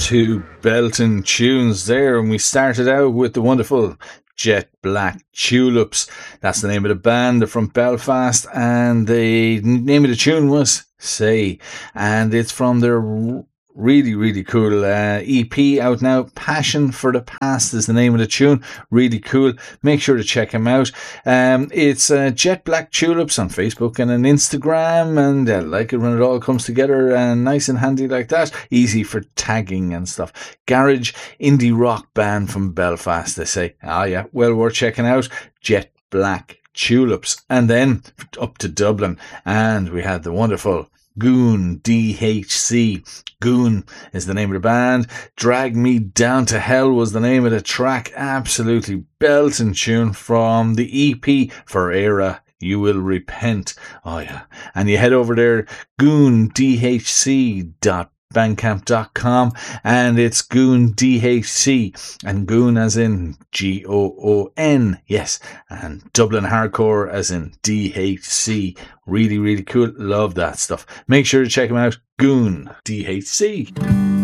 Two belting tunes there, and we started out with the wonderful Jet Black Tulips. That's the name of the band. They're from Belfast, and the name of the tune was Say, and it's from their really cool EP out now. Passion for the Past is the name of the tune. Really cool. Make sure to check him out. It's Jet Black Tulips on Facebook and on Instagram, and I like it when it all comes together and nice and handy like that. Easy for tagging and stuff. Garage indie rock band from Belfast, they say. Ah yeah, well worth checking out. Jet Black Tulips. And then up to Dublin, and we had the wonderful Goon DHC. Goon is the name of the band. Drag Me Down to Hell was the name of the track. Absolutely belting tune from the EP For Era You Will Repent. Oh yeah. And you head over there, goondhc.bandcamp.com, and it's Goon DHC, and Goon as in Goon, yes, and Dublin Hardcore as in DHC. Really cool. Love that stuff. Make sure to check them out. Goon DHC.